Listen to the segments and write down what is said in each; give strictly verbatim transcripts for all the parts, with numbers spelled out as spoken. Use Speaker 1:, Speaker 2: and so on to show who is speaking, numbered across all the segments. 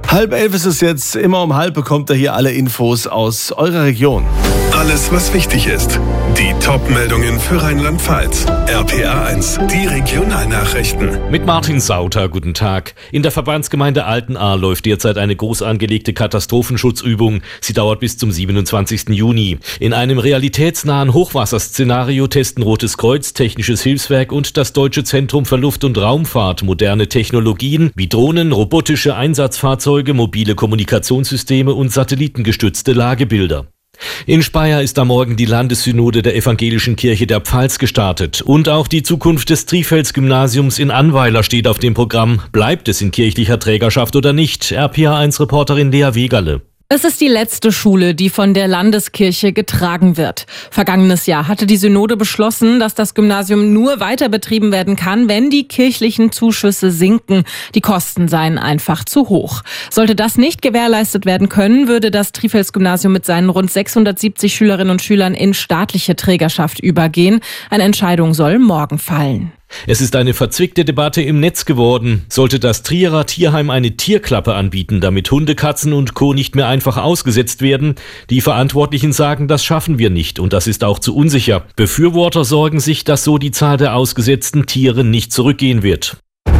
Speaker 1: Halb elf ist es jetzt. Immer um halb bekommt ihr hier alle Infos aus eurer Region.
Speaker 2: Alles, was wichtig ist. Die Top-Meldungen für Rheinland-Pfalz. R P A eins, die Regionalnachrichten.
Speaker 3: Mit Martin Sauter, guten Tag. In der Verbandsgemeinde Altenahr läuft derzeit eine groß angelegte Katastrophenschutzübung. Sie dauert bis zum siebenundzwanzigsten Juni. In einem realitätsnahen Hochwasserszenario testen Rotes Kreuz, Technisches Hilfswerk und das Deutsche Zentrum für Luft- und Raumfahrt moderne Technologien wie Drohnen, robotische Einsatzfahrzeuge, mobile Kommunikationssysteme und satellitengestützte Lagebilder. In Speyer ist am Morgen die Landessynode der Evangelischen Kirche der Pfalz gestartet. Und auch die Zukunft des Trifels-Gymnasiums in Annweiler steht auf dem Programm. Bleibt es in kirchlicher Trägerschaft oder nicht? R P A eins Reporterin Lea Wegerle.
Speaker 4: Es ist die letzte Schule, die von der Landeskirche getragen wird. Vergangenes Jahr hatte die Synode beschlossen, dass das Gymnasium nur weiter betrieben werden kann, wenn die kirchlichen Zuschüsse sinken. Die Kosten seien einfach zu hoch. Sollte das nicht gewährleistet werden können, würde das Trifels-Gymnasium mit seinen rund sechshundertsiebzig Schülerinnen und Schülern in staatliche Trägerschaft übergehen. Eine Entscheidung soll morgen fallen.
Speaker 3: Es ist eine verzwickte Debatte im Netz geworden. Sollte das Trierer Tierheim eine Tierklappe anbieten, damit Hunde, Katzen und Co. nicht mehr einfach ausgesetzt werden? Die Verantwortlichen sagen, das schaffen wir nicht und das ist auch zu unsicher. Befürworter sorgen sich, dass so die Zahl der ausgesetzten Tiere nicht zurückgehen wird.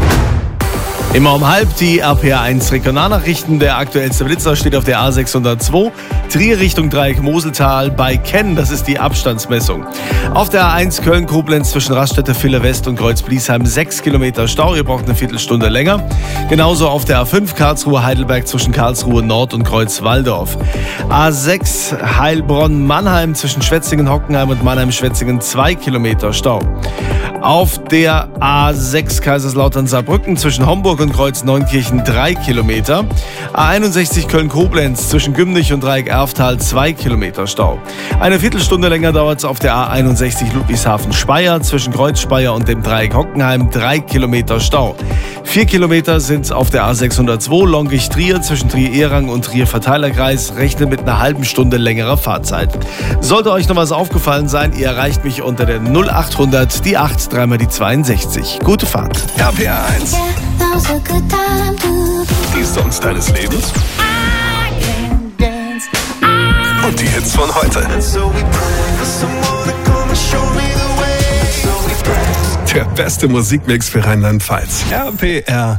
Speaker 1: Immer um halb die R P A eins Regionalnachrichten. Der aktuellste Blitzer steht auf der A sechshundertzwei, Trier Richtung Dreieck Moseltal bei Kenn. Das ist die Abstandsmessung. Auf der A eins Köln-Koblenz zwischen Raststätte Villa West und Kreuz-Bliesheim sechs Kilometer Stau. Ihr braucht eine Viertelstunde länger. Genauso auf der A fünf Karlsruhe-Heidelberg zwischen Karlsruhe Nord und Kreuz-Walldorf. A sechs Heilbronn-Mannheim zwischen Schwetzingen-Hockenheim und Mannheim-Schwetzingen zwei Kilometer Stau. Auf der A sechs Kaiserslautern-Saarbrücken zwischen Homburg und Kreuz-Neunkirchen drei Kilometer. A einundsechzig Köln-Koblenz zwischen Gümnich und Dreieck-Erftal zwei Kilometer Stau. Eine Viertelstunde länger dauert es auf der A einundsechzig Ludwigshafen-Speyer zwischen Kreuz-Speyer und dem Dreieck Hockenheim drei Kilometer Stau. Vier Kilometer sind auf der A sechshundertzwei Longich-Trier zwischen Trier-Ehrang und Trier-Verteilerkreis. Rechnet mit einer halben Stunde längerer Fahrzeit. Sollte euch noch was aufgefallen sein, ihr erreicht mich unter der null achthundert, die acht, dreimal die zweiundsechzig. Gute Fahrt.
Speaker 2: R P A eins. Die Songs deines Lebens und die Hits von heute. Der beste Musikmix für Rheinland-Pfalz. R P R